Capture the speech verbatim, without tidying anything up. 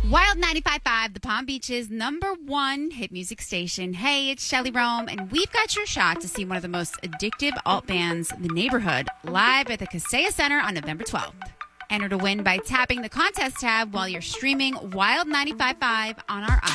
Wild ninety-five point five, the Palm Beach's number one hit music station. Hey, it's Shelly Rome, and we've got your shot to see one of the most addictive alt bands, The Neighborhood, live at the Kaseya Center on November twelfth. Enter to win by tapping the contest tab while you're streaming Wild ninety-five point five on our